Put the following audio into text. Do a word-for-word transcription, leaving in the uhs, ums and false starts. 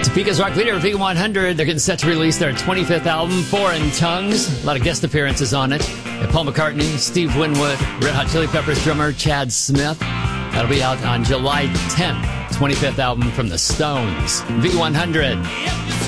Topeka's rock leader, Vegan one hundred, they're getting set to release their twenty-fifth album, Foreign Tongues. A lot of guest appearances on it. And Paul McCartney, Steve Winwood, Red Hot Chili Peppers drummer Chad Smith. That'll be out on July tenth. twenty-fifth album from the Stones. Vegan one hundred.